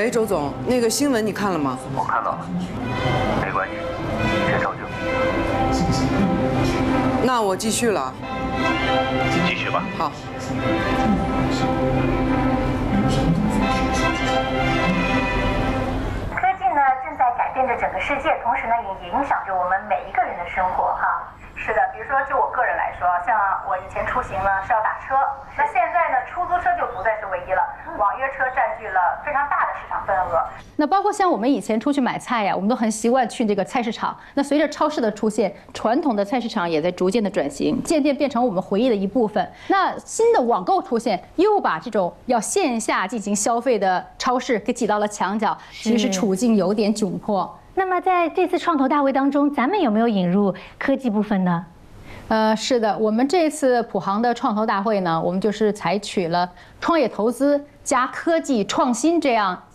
喂，周总，那个新闻你看了吗？ 我看到了，没关系，先照旧。 那我继续了。 继续吧。 好。 科技呢正在改变着整个世界，同时呢也影响着我们每一个人的生活哈。是的，比如说就我个人来说，像我以前出行呢是要打车，那现在呢出租车就不再是唯一了，网约车占据了非常大的市场份额。 那包括像我们以前出去买菜呀，我们都很习惯去这个菜市场。那随着超市的出现，传统的菜市场也在逐渐的转型，渐渐变成我们回忆的一部分。那新的网购出现，又把这种要线下进行消费的超市给挤到了墙角，其实处境有点窘迫。 那么在这次创投大会当中，咱们有没有引入科技部分呢？ 是的，我们这次普航的创投大会呢，我们就是采取了创业投资加科技创新这样